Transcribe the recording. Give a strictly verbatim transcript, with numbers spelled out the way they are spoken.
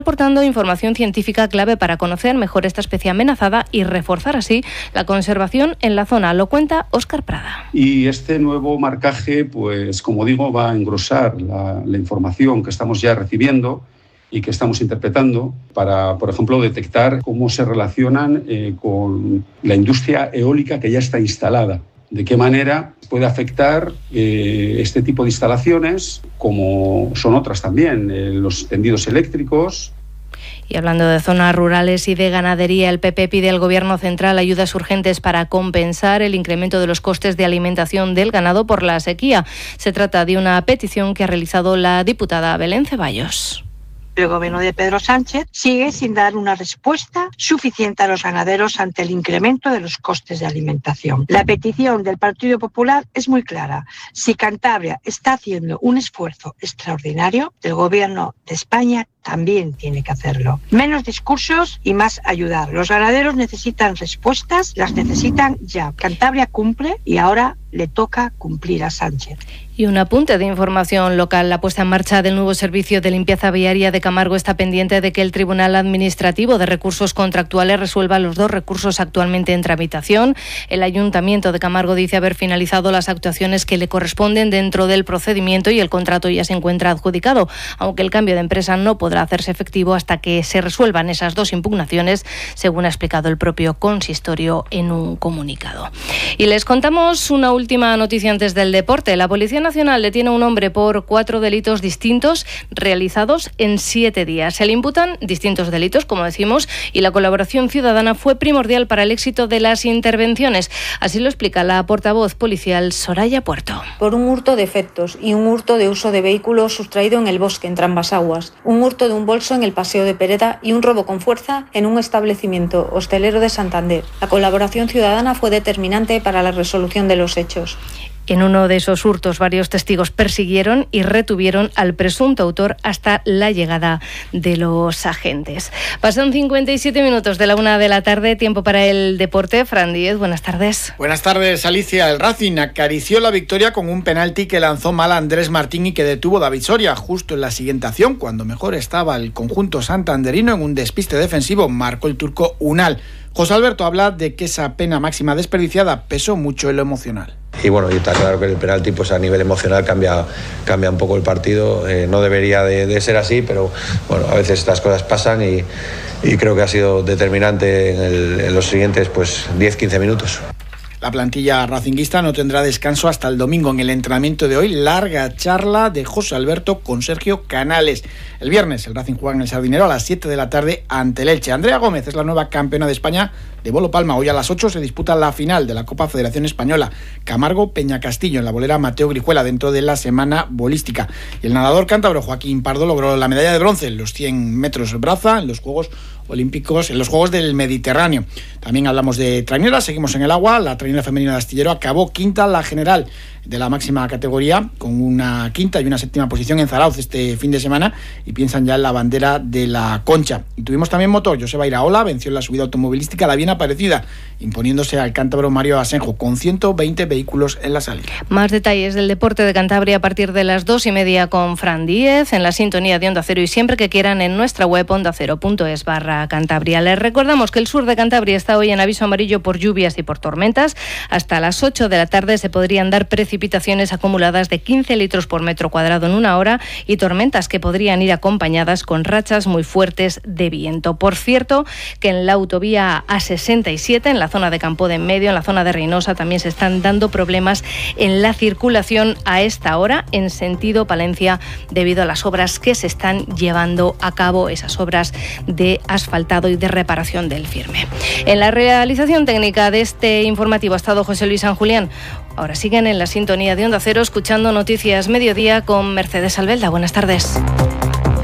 aportando información científica clave para conocer mejor esta especie amenazada y reforzar así la conservación en la zona. Lo cuenta Óscar Prada. Y este nuevo marcaje, pues como digo, va a engrosar la, la información que estamos ya recibiendo y que estamos interpretando para, por ejemplo, detectar cómo se relacionan eh, con la industria eólica que ya está instalada. De qué manera puede afectar eh, este tipo de instalaciones, como son otras también, eh, los tendidos eléctricos. Y hablando de zonas rurales y de ganadería, el P P pide al Gobierno central ayudas urgentes para compensar el incremento de los costes de alimentación del ganado por la sequía. Se trata de una petición que ha realizado la diputada Belén Ceballos. El gobierno de Pedro Sánchez sigue sin dar una respuesta suficiente a los ganaderos ante el incremento de los costes de alimentación. La petición del Partido Popular es muy clara. Si Cantabria está haciendo un esfuerzo extraordinario, el gobierno de España también tiene que hacerlo. Menos discursos y más ayudar. Los ganaderos necesitan respuestas, las necesitan ya. Cantabria cumple y ahora le toca cumplir a Sánchez. Y un apunte de información local. La puesta en marcha del nuevo servicio de limpieza viaria de Camargo está pendiente de que el Tribunal Administrativo de Recursos Contractuales resuelva los dos recursos actualmente en tramitación. El Ayuntamiento de Camargo dice haber finalizado las actuaciones que le corresponden dentro del procedimiento y el contrato ya se encuentra adjudicado, aunque el cambio de empresa no podrá hacerse efectivo hasta que se resuelvan esas dos impugnaciones, según ha explicado el propio consistorio en un comunicado. Y les contamos una última noticia antes del deporte. La Policía Nacional detiene a un hombre por cuatro delitos distintos realizados en siete días. Se le imputan distintos delitos, como decimos, y la colaboración ciudadana fue primordial para el éxito de las intervenciones. Así lo explica la portavoz policial Soraya Puerto. Por un hurto de efectos y un hurto de uso de vehículo sustraído en el bosque en Trambasaguas, un hurto de un bolso en el Paseo de Pereda y un robo con fuerza en un establecimiento hostelero de Santander. La colaboración ciudadana fue determinante para la resolución de los hechos. En uno de esos hurtos, varios testigos persiguieron y retuvieron al presunto autor hasta la llegada de los agentes. Pasan cincuenta y siete minutos de la una de la tarde, tiempo para el deporte. Fran Díez, buenas tardes. Buenas tardes, Alicia. El Racing acarició la victoria con un penalti que lanzó mal a Andrés Martín y que detuvo David Soria justo en la siguiente acción, cuando mejor estaba el conjunto santanderino en un despiste defensivo, marcó el turco Unal. José Alberto habla de que esa pena máxima desperdiciada pesó mucho en lo emocional. Y bueno, y está claro que el penalti pues a nivel emocional cambia, cambia un poco el partido. Eh, no debería de, de ser así, pero bueno, a veces estas cosas pasan y, y creo que ha sido determinante en, el, en los siguientes pues diez a quince minutos. La plantilla racinguista no tendrá descanso hasta el domingo. En el entrenamiento de hoy, larga charla de José Alberto con Sergio Canales. El viernes el Racing juega en el Sardinero a las siete de la tarde ante el Elche. Andrea Gómez es la nueva campeona de España de bolo palma. Hoy a las ocho se disputa la final de la Copa Federación Española. Camargo Peña Castillo en la bolera Mateo Grijuela dentro de la semana bolística. Y el nadador cántabro Joaquín Pardo logró la medalla de bronce en los cien metros braza en los Juegos Olímpicos, en los Juegos del Mediterráneo. También hablamos de traineras, seguimos en el agua. La trainera femenina de Astillero acabó quinta la general de la máxima categoría, con una quinta y una séptima posición en Zarauz este fin de semana, y piensan ya en la bandera de la Concha. Y tuvimos también motor. Joseba Iraola venció en la subida automovilística la bien aparecida, imponiéndose al cántabro Mario Asenjo con ciento veinte vehículos en la salida. Más detalles del deporte de Cantabria a partir de las dos y media con Fran Díez en la sintonía de Onda Cero y siempre que quieran en nuestra web ondacero.es barra Cantabria. Les recordamos que el sur de Cantabria está hoy en aviso amarillo por lluvias y por tormentas. Hasta las ocho de la tarde se podrían dar precipitaciones acumuladas de quince litros por metro cuadrado en una hora y tormentas que podrían ir acompañadas con rachas muy fuertes de viento. Por cierto, que en la autovía A sesenta y siete, en la zona de Campo de Enmedio, en la zona de Reynosa, también se están dando problemas en la circulación a esta hora en sentido Palencia debido a las obras que se están llevando a cabo, esas obras de asfaltado y de reparación del firme. En la realización técnica de este informativo ha estado José Luis San Julián. Ahora siguen en la sintonía de Onda Cero escuchando Noticias Mediodía con Mercedes Albelda. Buenas tardes.